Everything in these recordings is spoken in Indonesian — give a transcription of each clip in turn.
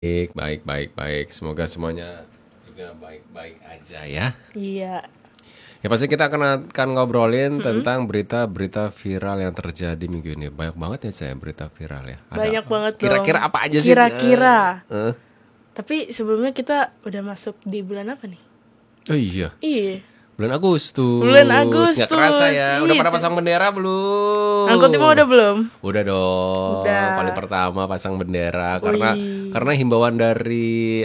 Baik, baik, baik, baik. Semoga semuanya juga baik-baik aja ya. Iya. Ya pasti kita akan ngobrolin tentang berita-berita viral yang terjadi minggu ini. Banyak banget ya saya berita viral ya. Banyak banget dong. Kira-kira apa aja sih? Kira-kira. Tapi sebelumnya kita udah masuk di bulan apa nih? Oh iya, Iya. bulan Agustus. Bulan Agustus. Nggak kerasa ya. Udah Iya. pada pasang bendera belum? Angkotnya udah belum? Udah dong. Udah. Paling pertama pasang bendera Wih. karena himbauan dari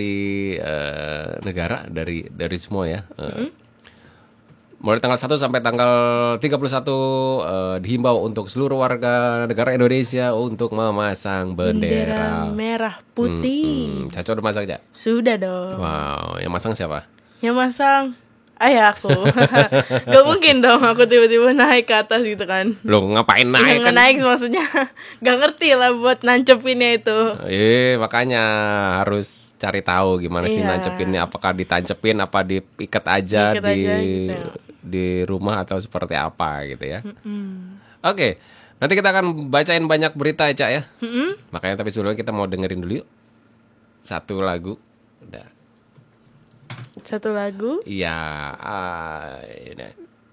negara dari semua ya. Mulai tanggal 1 sampai tanggal 31 dihimbau untuk seluruh warga negara Indonesia untuk memasang Bendera bendera. merah putih. Caca udah masang ya? Sudah dong. Wow, yang masang siapa? Yang masang ayah aku. Gak mungkin dong aku tiba-tiba naik ke atas gitu kan. Lo ngapain naik Yang kan? naik maksudnya gak ngerti lah buat nancepinnya itu. Makanya harus cari tahu gimana sih Iya. nancepinnya. Apakah ditancepin, apa diikat aja Diikat aja gitu. di rumah atau seperti apa gitu ya. Oke, nanti kita akan bacain banyak berita ya Cak ya. Makanya tapi sebelumnya kita mau dengerin dulu yuk satu lagu. Udah. Satu lagu. Iya, ini.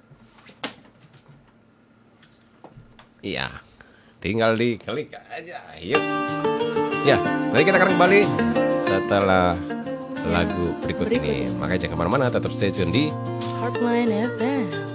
Iya, tinggal diklik aja. Yuk. Ya, nanti kita akan kembali setelah lagu berikut ini. Makanya jangan kemana-mana, tetap stay tune di Heartline FM.